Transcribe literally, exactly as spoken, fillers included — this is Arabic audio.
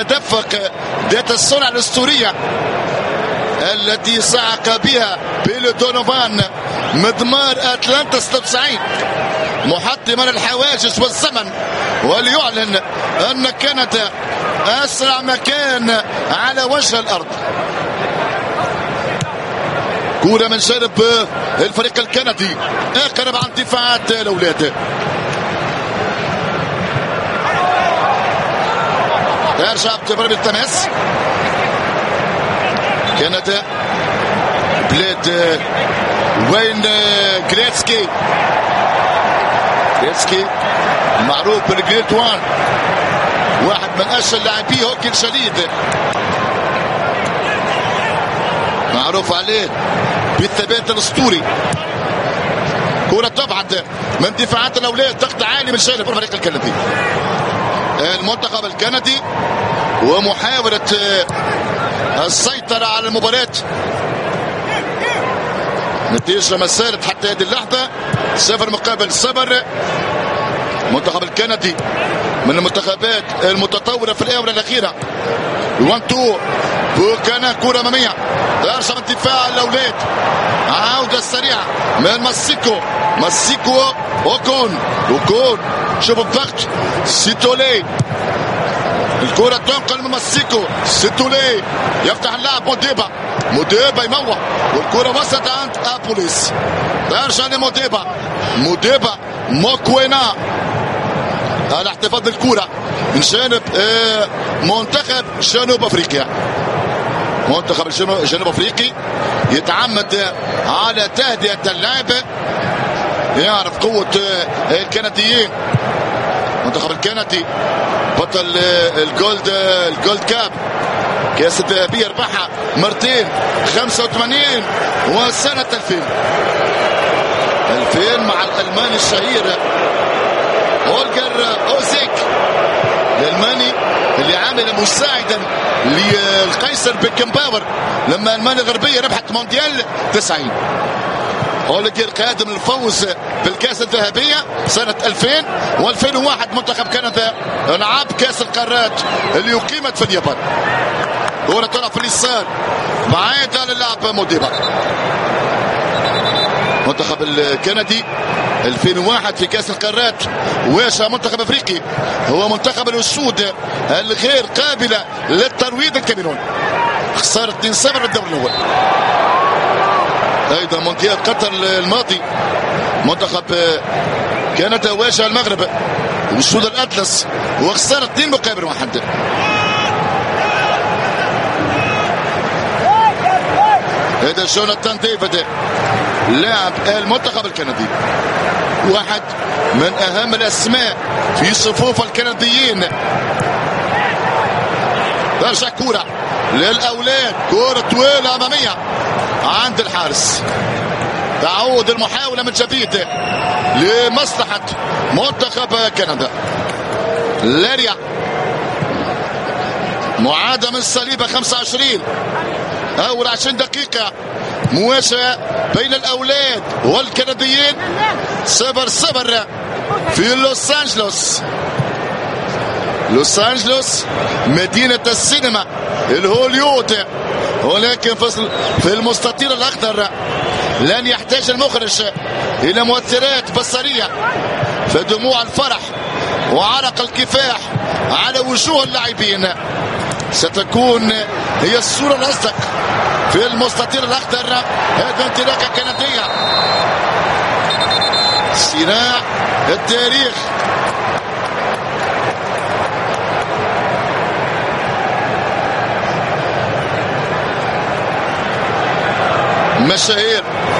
تدفق ذات الصنع الأسطورية التي صعق بها بيلو دونوفان مضمار أتلانتا ستة وتسعين محطما الحواجز والزمن، وليعلن أن كندا أسرع مكان على وجه الأرض. كرة من جانب الفريق الكندي اقرب عن دفاعات الأولاد. يرجع بتمرير التماس. كندا بلاد وين جريتسكي جريتسكي المعروف بالجريت وان، واحد من اشهر لاعبي هوكي الشديد، معروف عليه بالثبات الاسطوري. كرة تبعد من دفاعات الاولاد، ضغط عالي من جانب الفريق الكندي. المنتخب الكندي ومحاولة السيطرة على المباراة. نتيجة ما سارت حتى هذه اللحظة صفر مقابل صفر. المنتخب الكندي من المنتخبات المتطورة في الآونة الأخيرة. واحد اثنين بوكانا كرة أمامية، يرجع من دفاع الأولاد، عودة سريعة من ماسيكو ماسيكو وكون وكون شوف الضغط سيتولي. الكرة تنقل من ماسيكو سيتولي، يفتح اللاعب موديبا موديبا يموح، والكرة وصلت عند أبوليس، يرجع لموديبا موديبا موكوينا. الاحتفاظ بالكرة من جانب منتخب جنوب افريقيا. منتخب الجنوب افريقي يتعمد على تهدئة اللعب، يعرف قوة الكنديين. المنتخب الكندي بطل الجولد الجولد كاب، كاس الذهبية ربحها مرتين خمسة وثمانين وسنة ألفين ألفين مع الألماني الشهير هولجر أوزيك، الألماني اللي عامل مساعدا للقيصر بيكنباور لما ألمانيا الغربية ربحت مونديال تسعين. هولجر قادم الفوز بالكاس الذهبية سنة ألفين وألفين وواحد. منتخب كندا لعب كاس القارات اللي أقيمت في اليابان. كرة طلع في اليسار بعيد عن اللعب موديبا. منتخب الكندي ألفين وواحد في كاس القارات واجه منتخب افريقي هو منتخب الاسود الغير قابله للترويض الكاميرون، خساره اثنين صفر بالدور الاول. ايضا مونديال قطر الماضي منتخب كندا واجه المغرب الاسود الاطلس وخساره اثنين مقابل واحد. هذا جوناثان ديفيد لاعب المنتخب الكندي، واحد من اهم الاسماء في صفوف الكنديين. ترجع كرة للاولاد، كرة طويلة امامية عند الحارس. تعود المحاولة من جديد لمصلحة منتخب كندا. لاريا معادة من صليبة خمسة وعشرين، اول عشرين دقيقة مواجهة بين الأولاد والكنديين صفر صفر في لوس أنجلوس. لوس أنجلوس مدينة السينما الهوليود، ولكن في المستطيل الأخضر لن يحتاج المخرج إلى مؤثرات بصرية، فدموع الفرح وعرق الكفاح على وجوه اللاعبين ستكون هي الصورة الأصدق في المستطيل الأخضر. هذه انطلاقة كندية، صراع التاريخ. مشاهير